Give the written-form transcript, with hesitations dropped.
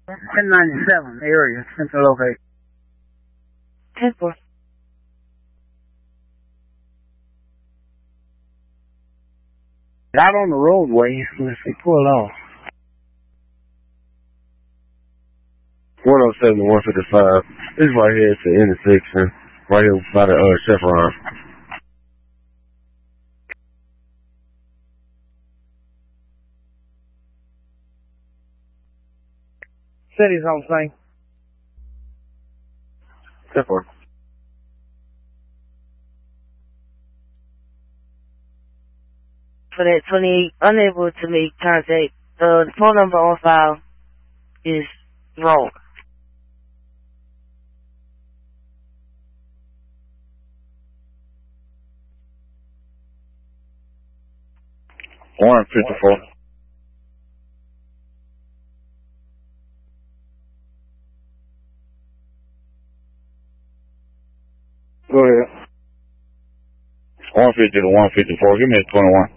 1097 area, central locate. 10-4. Out on the roadway. Let's see, pull off. 107 to 155. This is right here at the intersection. Right here by the Chevron. City's on scene. 10-4. For that 28, unable to make contact. The phone number on file is wrong. Warrant 54. Go ahead. 150 to 154. Give me a 21.